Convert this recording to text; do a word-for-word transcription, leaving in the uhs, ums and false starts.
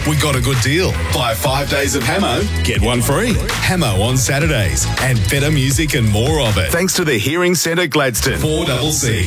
we got a good deal. Buy five days of Hamo, get one free. Hamo on Saturdays, and better music and more of it. Thanks to the Hearing Centre Gladstone. four C C.